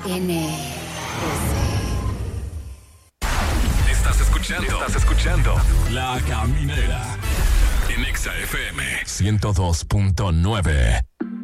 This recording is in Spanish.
Estás escuchando La Caminera en Exa FM 102.9.